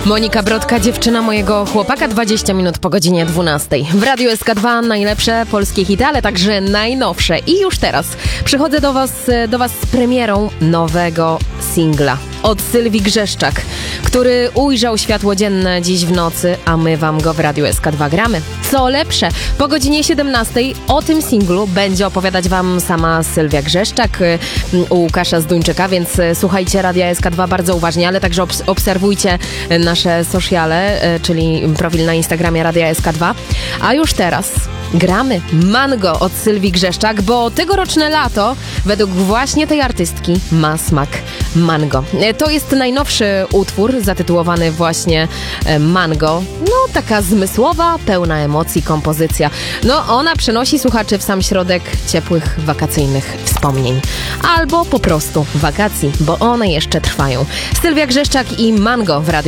Monika Brodka, dziewczyna mojego chłopaka, 20 minut po godzinie 12. W Radiu SK2 najlepsze polskie hity, ale także najnowsze. I już teraz przychodzę do was z premierą nowego singla od Sylwii Grzeszczak, który ujrzał światło dzienne dziś w nocy, a my wam go w Radiu SK2 gramy. Co lepsze, po godzinie 17 o tym singlu będzie opowiadać wam sama Sylwia Grzeszczak u Łukasza Zduńczyka, więc słuchajcie Radia SK2 bardzo uważnie, ale także obserwujcie nasze sociale, czyli profil na Instagramie Radia SK2. A już teraz gramy Mango od Sylwii Grzeszczak, bo tegoroczne lato według właśnie tej artystki ma smak mango. To jest najnowszy utwór zatytułowany właśnie Mango. No taka zmysłowa, pełna emocji kompozycja. No ona przenosi słuchaczy w sam środek ciepłych, wakacyjnych wspomnień. Albo po prostu wakacji, bo one jeszcze trwają. Sylwia Grzeszczak i Mango w Radiu